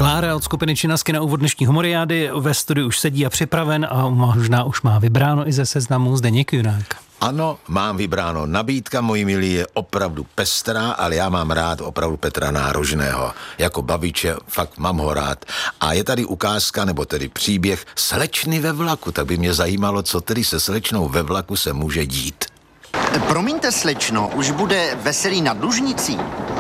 Klára od skupiny Činasky na úvod dnešní humoriády ve studiu už sedí a připraven a možná už má vybráno i ze seznamu Zdeněk Junák. Ano, mám vybráno. Nabídka, moji milí, je opravdu pestrá, ale já mám rád opravdu Petra Nárožného. Jako babiče, fakt mám ho rád. A je tady ukázka, nebo tedy příběh slečny ve vlaku. Tak by mě zajímalo, co tedy se slečnou ve vlaku se může dít. Promiňte, slečno, už bude veselý nad Lužnicí.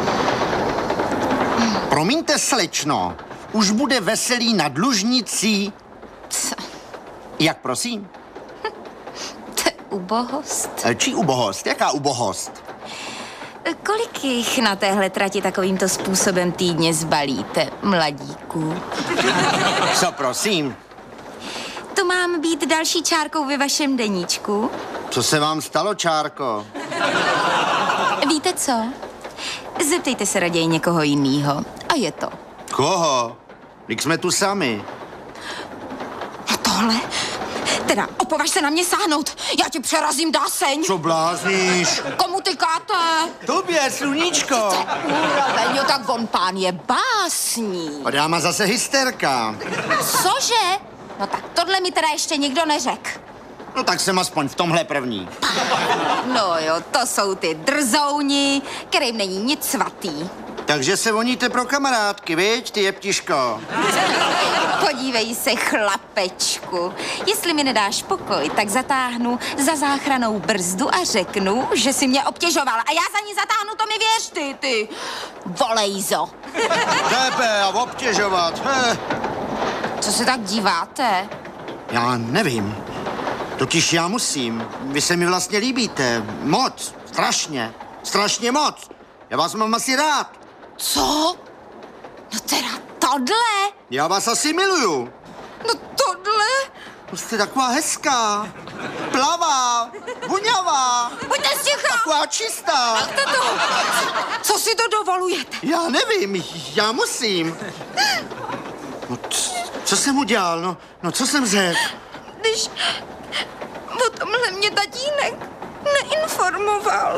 Promiňte, slečno, už bude veselý nad Lužnicí. Co? Jak prosím? To je ubohost. Čí ubohost? Jaká ubohost? Kolik jich na téhle trati takovýmto způsobem týdně zbalíte, mladíků? Co prosím? To mám být další čárkou ve vašem deníčku? Co se vám stalo, čárko? Víte co? Zeptejte se raději někoho jiného. A je to. Koho? Vždyť jsme tu sami. A tohle? Teda opovaž se na mě sáhnout. Já ti přerazím dáseň. Co blázníš? Komu tykáte? Tobě, sluníčko. Úroveň, tak on pán je básník. A dáma zase hysterka. Cože? No tak tohle mi teda ještě nikdo neřekl. No tak jsem aspoň v tomhle první. No jo, to jsou ty drzouni, kterým není nic svatý. Takže se voníte pro kamarádky, viď, ty jeptiško? Podívej se, chlapečku. Jestli mi nedáš pokoj, tak zatáhnu za záchranou brzdu a řeknu, že si mě obtěžoval. A já za ní zatáhnu, to mi věř, ty volejzo. Tebe a obtěžovat, Co se tak díváte? Já nevím. Totiž já musím. Vy se mi vlastně líbíte. Moc. Strašně. Strašně moc. Já vás mám asi rád. Co? No teda tohle? Já vás asi miluju. No tohle? Jste taková hezká. Plavá. Voňavá. Buďte sticha! Taková čistá. Co si to dovolujete? Já nevím. Já musím. No, co jsem udělal? No co jsem řekl? Když o tomhle mě tatínek neinformoval.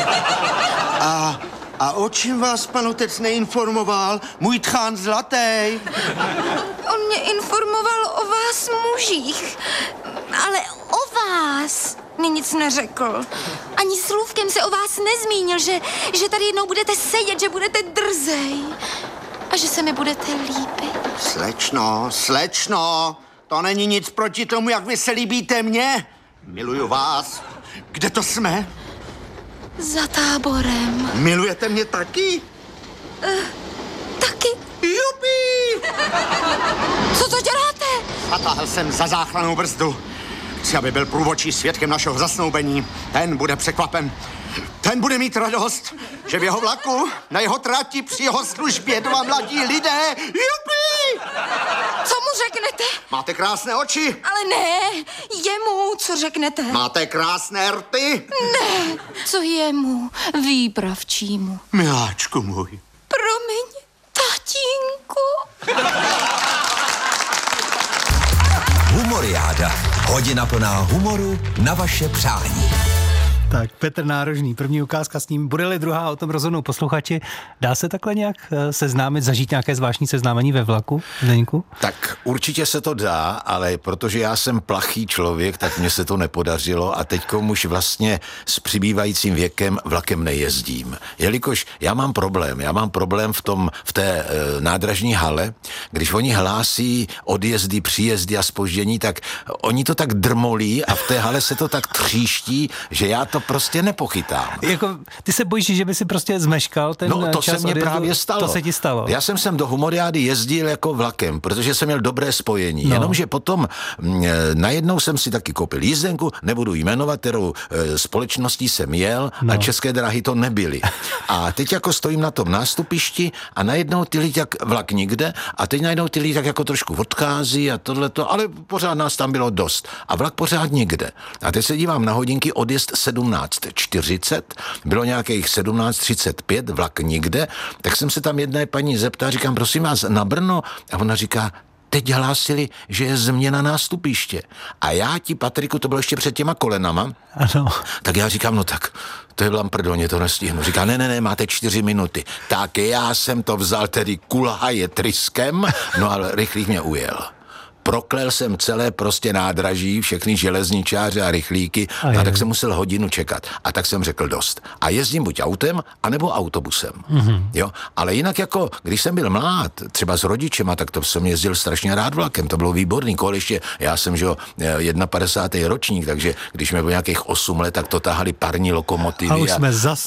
A o čem vás pan otec neinformoval? Můj tchán zlatý. On mě informoval o vás mužích, ale o vás mi nic neřekl. Ani slůvkem se o vás nezmínil, že tady jednou budete sedět, že budete drzej a že se mi budete líbit. Slečno, to není nic proti tomu, jak vy se líbíte mně. Miluju vás. Kde to jsme? Za Táborem. Milujete mě taky? Taky. Jupi! Co to děláte? Zatáhl jsem za záchrannou brzdu. Chci, aby byl průvodčí svědkem našeho zasnoubení. Ten bude překvapen. Ten bude mít radost, že v jeho vlaku, na jeho trati, při jeho službě dva mladí lidé. Jupi! Co mu řeknete? Máte krásné oči. Ale ne, jemu, co řeknete? Máte krásné rty. Ne, co jemu, výpravčímu. Miláčku můj. Promiň, tatínku. Humoriáda. Hodina plná humoru na vaše přání. Tak, Petr Nárožný, první ukázka s ním. Bude-li druhá, o tom rozhodnou posluchači. Dá se takhle nějak seznámit, zažít nějaké zvláštní seznámení ve vlaku, Zdeňku? Tak určitě se to dá, ale protože já jsem plachý člověk, tak mně se to nepodařilo a teďkom už vlastně s přibývajícím věkem vlakem nejezdím. Jelikož já mám problém v té nádražní hale, když oni hlásí odjezdy, příjezdy a zpoždění, tak oni to tak drmolí a v té hale se to tak tříští, že já to prostě nepochytám. Jako, ty se bojíš, že by si prostě zmeškal ten No, to čas se mně právě stalo. To se ti stalo. Já jsem sem do humoriády jezdil jako vlakem, protože jsem měl dobré spojení. No. Jenomže potom najednou jsem si taky koupil jízdenku, nebudu jmenovat, kterou společností jsem jel, a České dráhy to nebyly. A teď jako stojím na tom nástupišti a najednou ty lidi jak vlak nikde a teď najednou ty lidi tak jako trošku odchází a tohleto, ale pořád nás tam bylo dost. A vlak pořád nikde. A teď se dívám na hodinky, odjezd 17:40, bylo nějakých 17:35, vlak nikde, tak jsem se tam jedné paní zeptal, říkám, prosím vás, na Brno? A ona říká, teď hlásili, že je změna nástupiště. A já ti, Patriku, to bylo ještě před těma kolenama, Ano. tak já říkám, no tak, to je Lamprdoně, to nestihnu. Říká, ne, máte 4 minuty. Tak já jsem to vzal tedy kulhaje tryskem, no ale rychlík mě ujel. Proklel jsem celé prostě nádraží, všechny železničáře a rychlíky a tak jsem musel hodinu čekat. A tak jsem řekl dost. A jezdím buď autem, anebo autobusem. Jo? Ale jinak jako, když jsem byl mlád, třeba s rodičema, tak to jsem jezdil strašně rád vlakem, to bylo výborný. Ještě, já jsem, že 51. ročník, takže když mi bylo nějakých 8 let, tak to tahali parní lokomotivy. A už jsme zas